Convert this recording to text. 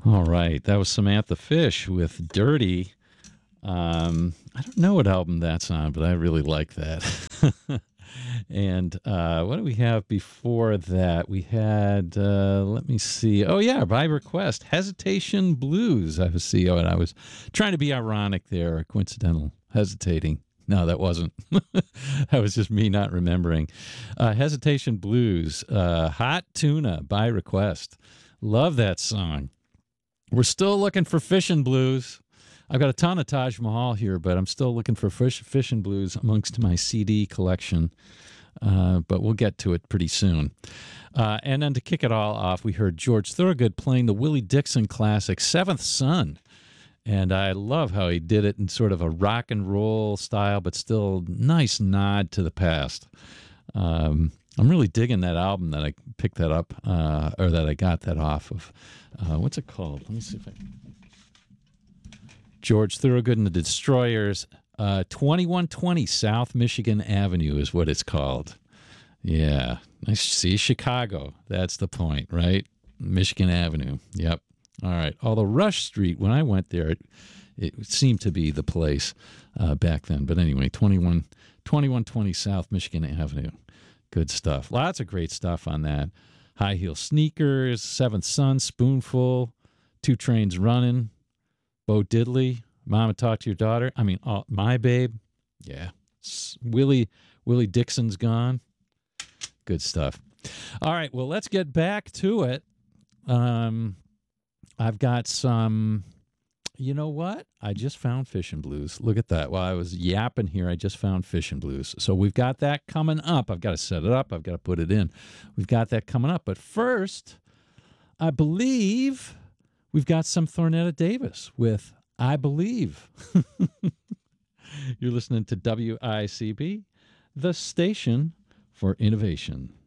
All right, that was Samantha Fish with "Dirty." I don't know what album that's on, but I really like that. And what do we have before that? We had, let me see. Oh, yeah, by request, Hesitation Blues. I was see, and I was trying to be ironic there, coincidental, hesitating. No, that wasn't. That was just me not remembering. Hesitation Blues, Hot Tuna by request. Love that song. We're still looking for Fishin' Blues. I've got a ton of Taj Mahal here, but I'm still looking for Fishin' Blues amongst my CD collection. But we'll get to it pretty soon. And then to kick it all off, we heard George Thorogood playing the Willie Dixon classic, Seventh Son. And I love how he did it in sort of a rock and roll style, but still nice nod to the past. I'm really digging that album that I picked that up, or that I got that off of. What's it called? Let me see if I can. George Thorogood and the Destroyers. 2120 South Michigan Avenue is what it's called. Yeah. I see Chicago. That's the point, right? Michigan Avenue. Yep. All right. Although Rush Street, when I went there, it seemed to be the place back then. But anyway, 2120 South Michigan Avenue. Good stuff. Lots of great stuff on that. High Heel Sneakers, Seventh Son, Spoonful, Two Trains Running, Bo Diddley, Mama Talk to Your Daughter. I mean, My Babe. Yeah. Willie Dixon's Gone. Good stuff. All right, well, let's get back to it. I've got some, you know what? I just found Fishin' Blues. Look at that. While I was yapping here, I just found Fishin' Blues. So we've got that coming up. I've got to set it up. I've got to put it in. We've got that coming up. But first, I believe we've got some Thornetta Davis with I Believe. You're listening to WICB, the station for innovation.